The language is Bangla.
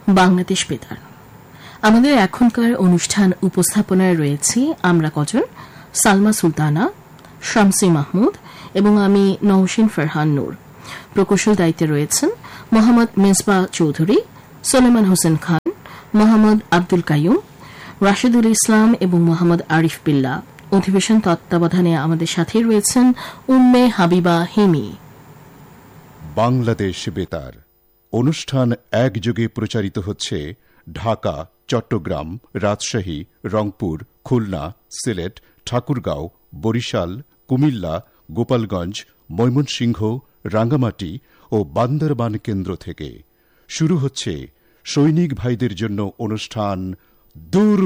বাংলাদেশ বেতার। আমাদের এখনকার অনুষ্ঠান উপস্থাপনায় রয়েছি আমরা কজন, সালমা সুলতানা, শামসি মাহমুদ এবং আমি নওশিন ফারহান নূর। প্রকৌশল দায়িত্বে রয়েছেন মোহাম্মদ মেজবা চৌধুরী, সোলেমান হোসেন খান, মোহাম্মদ আব্দুল কাইয়ুম, রাশেদুল ইসলাম এবং মোহাম্মদ আরিফ বিল্লাহ। অধিবেশন তত্ত্বাবধানে আমাদের সাথে রয়েছেন উম্মে হাবিবা হিমি। বাংলাদেশ বেতার অনুষ্ঠান একযোগে প্রচারিত হচ্ছে ঢাকা, চট্টগ্রাম, রাজশাহী, রংপুর, খুলনা, সিলেট, ঠাকুরগাঁও, বরিশাল, কুমিল্লা, গোপালগঞ্জ, ময়মনসিংহ, রাঙ্গামাটি ও বান্দরবান কেন্দ্র থেকে। শুরু হচ্ছে সৈনিক ভাইদের জন্য অনুষ্ঠান দূর